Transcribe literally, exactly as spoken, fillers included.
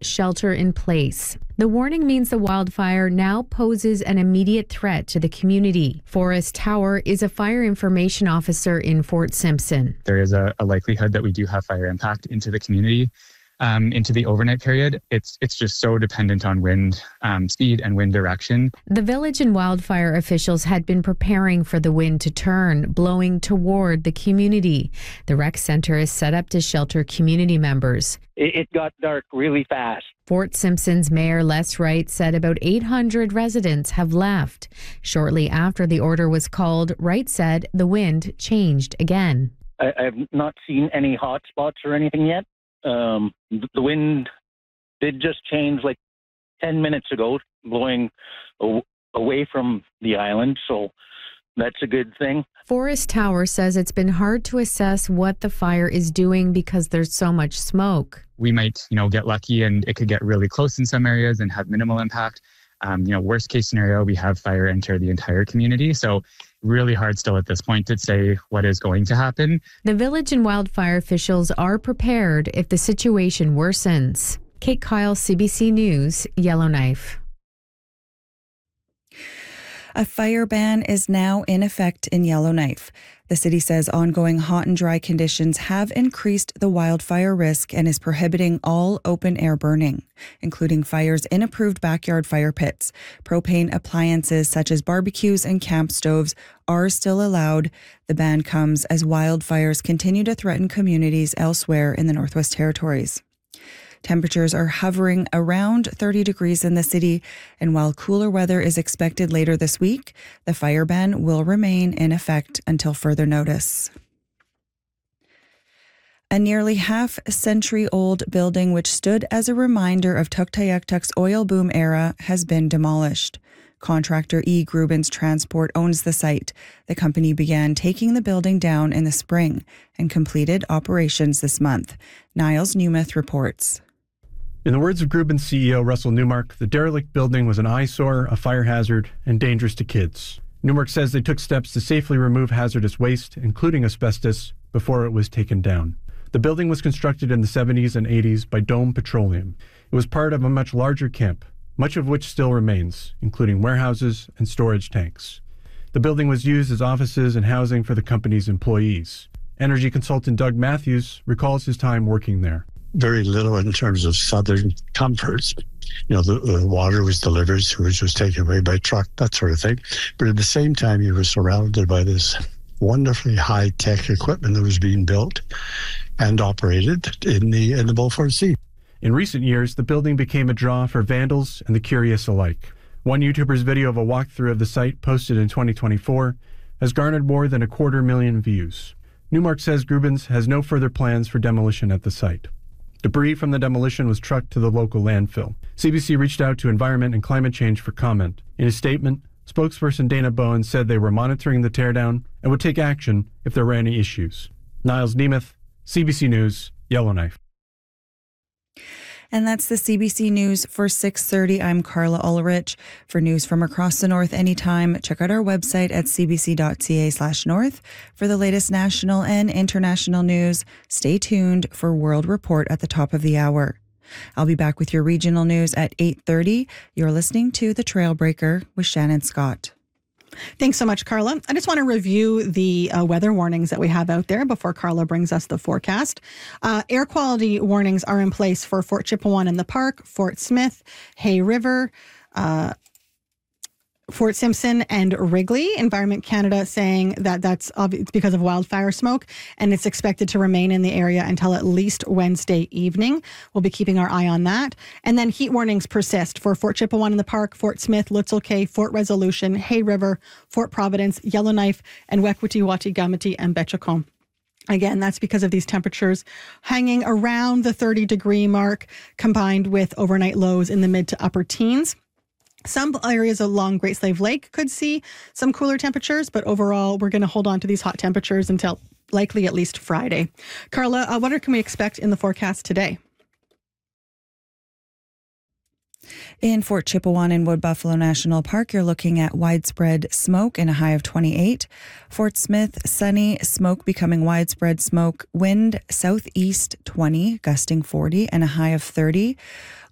shelter in place. The warning means the wildfire now poses an immediate threat to the community. Forrest Tower is a fire information officer in Fort Simpson. There is a, a likelihood that we do have fire impact into the community. Um, into the overnight period. It's it's just so dependent on wind um, speed and wind direction. The village and wildfire officials had been preparing for the wind to turn, blowing toward the community. The rec center is set up to shelter community members. It, it got dark really fast. Fort Simpson's Mayor Les Wright said about eight hundred residents have left. Shortly after the order was called, Wright said the wind changed again. I, I've not seen any hot spots or anything yet. Um, the wind did just change like ten minutes ago, blowing a- away from the island, so that's a good thing. Forrest Tower says it's been hard to assess what the fire is doing because there's so much smoke. We might, you know, get lucky and it could get really close in some areas and have minimal impact. Um, you know, worst case scenario, we have fire enter the entire community. So really hard still at this point to say what is going to happen. The village and wildfire officials are prepared if the situation worsens. Kate Kyle, C B C News, Yellowknife. A fire ban is now in effect in Yellowknife. The city says ongoing hot and dry conditions have increased the wildfire risk and is prohibiting all open-air burning, including fires in approved backyard fire pits. Propane appliances such as barbecues and camp stoves are still allowed. The ban comes as wildfires continue to threaten communities elsewhere in the Northwest Territories. Temperatures are hovering around thirty degrees in the city, and while cooler weather is expected later this week, the fire ban will remain in effect until further notice. A nearly half-century-old building which stood as a reminder of Tuktoyaktuk's oil boom era has been demolished. Contractor E. Grubens Transport owns the site. The company began taking the building down in the spring and completed operations this month. Niles Newmouth reports. In the words of Grubens C E O Russell Newmark, the derelict building was an eyesore, a fire hazard, and dangerous to kids. Newmark says they took steps to safely remove hazardous waste, including asbestos, before it was taken down. The building was constructed in the seventies and eighties by Dome Petroleum. It was part of a much larger camp, much of which still remains, including warehouses and storage tanks. The building was used as offices and housing for the company's employees. Energy consultant Doug Matthews recalls his time working there. Very little in terms of southern comforts. You know, the, the water was delivered, sewage was taken away by truck, that sort of thing. But at the same time, you were surrounded by this wonderfully high-tech equipment that was being built and operated in the in the Beaufort Sea. In recent years, the building became a draw for vandals and the curious alike. One YouTuber's video of a walkthrough of the site, posted in twenty twenty-four, has garnered more than a quarter million views. Newmark says Grubens has no further plans for demolition at the site. Debris from the demolition was trucked to the local landfill. C B C reached out to Environment and Climate Change for comment. In a statement, spokesperson Dana Bowen said they were monitoring the teardown and would take action if there were any issues. Niles Nemeth, C B C News, Yellowknife. And that's the C B C News for six thirty. I'm Carla Ulrich. For news from across the North anytime, check out our website at cbc.ca slash north. For the latest national and international news, stay tuned for World Report at the top of the hour. I'll be back with your regional news at eight thirty. You're listening to The Trailbreaker with Shannon Scott. Thanks so much, Carla. I just want to review the uh, weather warnings that we have out there before Carla brings us the forecast. Uh, air quality warnings are in place for Fort Chipewyan in the Park, Fort Smith, Hay River, uh, Fort Simpson and Wrigley. Environment Canada saying that that's obvi- because of wildfire smoke, and it's expected to remain in the area until at least Wednesday evening. We'll be keeping our eye on that. And then heat warnings persist for Fort Chipewyan in the Park, Fort Smith, Lutzel Cay, Fort Resolution, Hay River, Fort Providence, Yellowknife, and Wekwati, Wati-Gamati, and Betchacombe. Again, that's because of these temperatures hanging around the thirty degree mark, combined with overnight lows in the mid to upper teens. Some areas along Great Slave Lake could see some cooler temperatures, but overall, we're going to hold on to these hot temperatures until likely at least Friday. Carla, uh, what can we expect in the forecast today? In Fort Chipewyan and Wood Buffalo National Park, you're looking at widespread smoke and a high of twenty-eight. Fort Smith, sunny, smoke becoming widespread smoke. Wind southeast twenty, gusting forty, and a high of thirty.